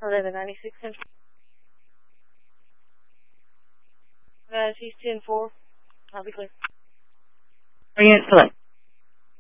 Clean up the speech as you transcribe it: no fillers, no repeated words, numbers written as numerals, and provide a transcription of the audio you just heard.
1196 Central. He's 10-4. I'll be clear. Bring it select.